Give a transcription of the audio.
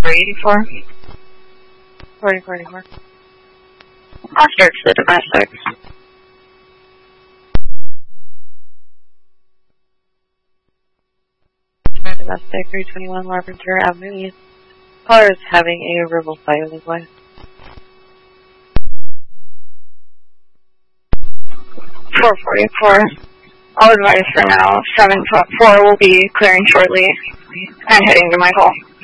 84. 44. I'll search the domestics. Domestic 321 Larpenteur Avenue East. Caller is having a verbal fight with his wife. 444. I'll advise for now. 7.4 will be clearing shortly and heading to my call.